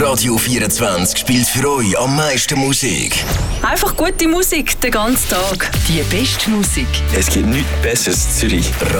Radio 24 spielt für euch am meisten Musik. Einfach gute Musik den ganzen Tag. Die beste Musik. Es gibt nichts Besseres in Zürich.